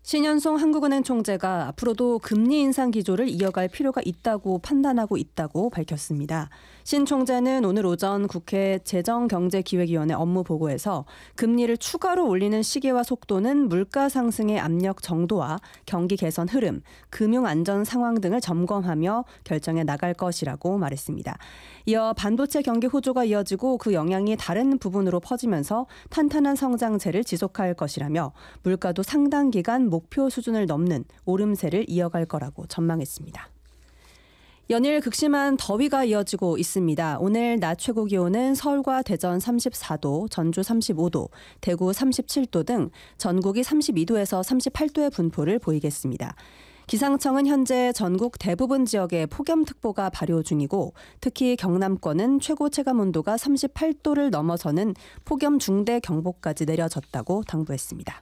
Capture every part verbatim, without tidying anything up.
신현송 한국은행 총재가 앞으로도 금리 인상 기조를 이어갈 필요가 있다고 판단하고 있다고 밝혔습니다. 신 총재는 오늘 오전 국회 재정경제기획위원회 업무 보고에서 금리를 추가로 올리는 시기와 속도는 물가 상승의 압력 정도와 경기 개선 흐름, 금융 안전 상황 등을 점검하며 결정해 나갈 것이라고 말했습니다. 이어 반도체 경기 호조가 이어지고 그 영향이 다른 부분으로 퍼지면서 탄탄한 성장세를 지속할 것이라며 물가도 상당 기간 목표 수준을 넘는 오름세를 이어갈 거라고 전망했습니다. 연일 극심한 더위가 이어지고 있습니다. 오늘 낮 최고 기온은 서울과 대전 삼십사 도, 전주 삼십오 도, 대구 삼십칠 도 등 전국이 삼십이 도에서 삼십팔 도의 분포를 보이겠습니다. 기상청은 현재 전국 대부분 지역에 폭염특보가 발효 중이고 특히 경남권은 최고 체감온도가 삼십팔 도를 넘어서는 폭염 중대 경보까지 내려졌다고 당부했습니다.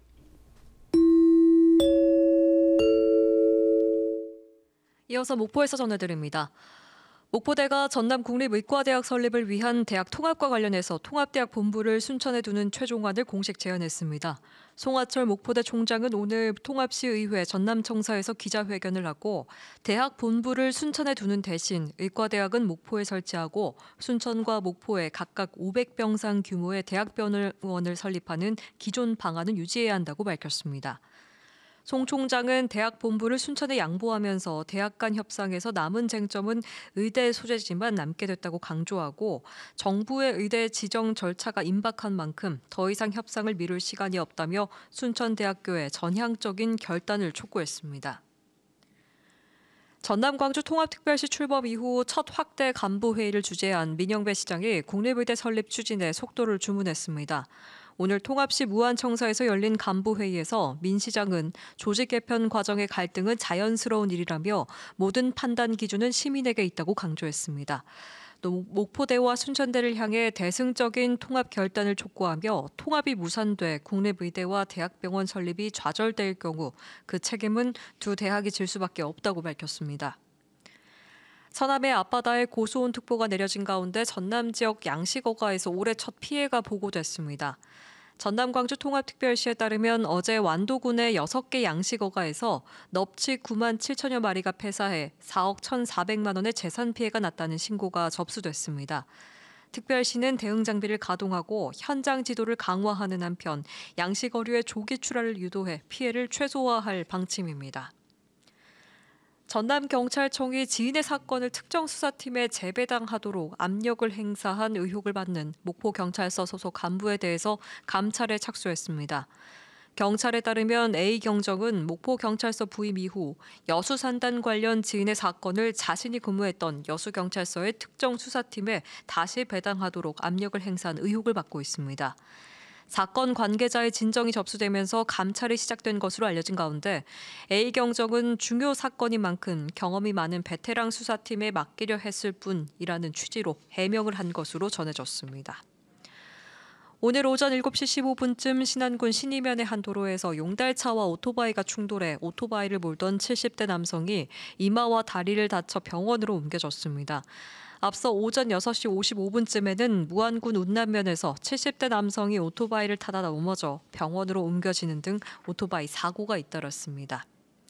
이어서 목포에서 전해드립니다. 목포대가 전남국립의과대학 설립을 위한 대학 통합과 관련해서 통합대학 본부를 순천에 두는 최종안을 공식 제안했습니다. 송하철 목포대 총장은 오늘 통합시의회 전남청사에서 기자회견을 하고 대학 본부를 순천에 두는 대신 의과대학은 목포에 설치하고 순천과 목포에 각각 오백 병상 규모의 대학병원을 설립하는 기존 방안은 유지해야 한다고 밝혔습니다. 송 총장은 대학 본부를 순천에 양보하면서 대학 간 협상에서 남은 쟁점은 의대 소재지만 남게 됐다고 강조하고 정부의 의대 지정 절차가 임박한 만큼 더 이상 협상을 미룰 시간이 없다며 순천대학교에 전향적인 결단을 촉구했습니다. 전남 광주 통합특별시 출범 이후 첫 확대 간부회의를 주재한 민영배 시장이 국립의대 설립 추진에 속도를 주문했습니다. 오늘 통합시 무안청사에서 열린 간부회의에서 민 시장은 조직 개편 과정의 갈등은 자연스러운 일이라며 모든 판단 기준은 시민에게 있다고 강조했습니다. 또 목포대와 순천대를 향해 대승적인 통합 결단을 촉구하며 통합이 무산돼 국립의대와 대학병원 설립이 좌절될 경우 그 책임은 두 대학이 질 수밖에 없다고 밝혔습니다. 서남의 앞바다에 고수온 특보가 내려진 가운데 전남 지역 양식어가에서 올해 첫 피해가 보고됐습니다. 전남 광주 통합특별시에 따르면 어제 완도군의 여섯 개 양식어가에서 넙치 구만 칠천여 마리가 폐사해 사억 천사백만 원의 재산 피해가 났다는 신고가 접수됐습니다. 특별시는 대응 장비를 가동하고 현장 지도를 강화하는 한편 양식어류의 조기 출하를 유도해 피해를 최소화할 방침입니다. 전남경찰청이 지인의 사건을 특정수사팀에 재배당하도록 압력을 행사한 의혹을 받는 목포경찰서 소속 간부에 대해서 감찰에 착수했습니다. 경찰에 따르면 A경정은 목포경찰서 부임 이후 여수산단 관련 지인의 사건을 자신이 근무했던 여수경찰서의 특정수사팀에 다시 배당하도록 압력을 행사한 의혹을 받고 있습니다. 사건 관계자의 진정이 접수되면서 감찰이 시작된 것으로 알려진 가운데 A경정은 중요 사건인 만큼 경험이 많은 베테랑 수사팀에 맡기려 했을 뿐이라는 취지로 해명을 한 것으로 전해졌습니다. 오늘 오전 일곱 시 십오 분쯤 신안군 신이면의 한 도로에서 용달차와 오토바이가 충돌해 오토바이를 몰던 칠십 대 남성이 이마와 다리를 다쳐 병원으로 옮겨졌습니다. 앞서 오전 여섯 시 오십오 분쯤에는 무안군 운남면에서 칠십 대 남성이 오토바이를 타다 넘어져 병원으로 옮겨지는 등 오토바이 사고가 잇따랐습니다.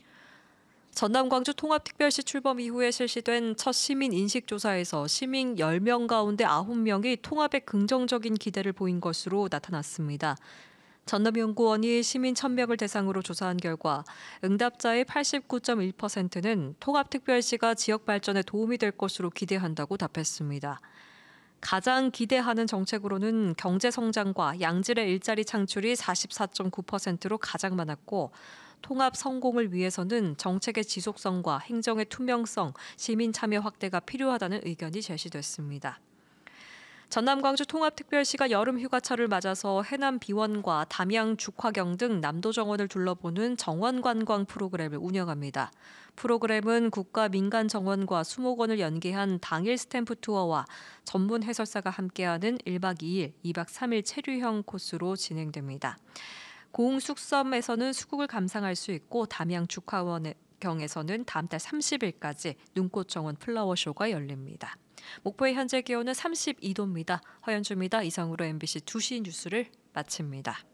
전남 광주 통합특별시 출범 이후에 실시된 첫 시민 인식조사에서 시민 열 명 가운데 아홉 명이 통합에 긍정적인 기대를 보인 것으로 나타났습니다. 전남연구원이 시민 천 명을 대상으로 조사한 결과 응답자의 팔십구 점 일 퍼센트는 통합특별시가 지역 발전에 도움이 될 것으로 기대한다고 답했습니다. 가장 기대하는 정책으로는 경제성장과 양질의 일자리 창출이 사십사 점 구 퍼센트로 가장 많았고 통합 성공을 위해서는 정책의 지속성과 행정의 투명성, 시민 참여 확대가 필요하다는 의견이 제시됐습니다. 전남 광주 통합특별시가 여름 휴가철을 맞아서 해남 비원과 담양 죽화경 등 남도 정원을 둘러보는 정원 관광 프로그램을 운영합니다. 프로그램은 국가 민간 정원과 수목원을 연계한 당일 스탬프 투어와 전문 해설사가 함께하는 일 박 이 일, 이 박 삼 일 체류형 코스로 진행됩니다. 고흥 쑥섬에서는 수국을 감상할 수 있고 담양 죽화경에서는 다음 달 삼십 일까지 눈꽃 정원 플라워쇼가 열립니다. 목포의 현재 기온은 삼십이 도입니다. 허연주입니다. 이상으로 엠비씨 두 시 뉴스를 마칩니다.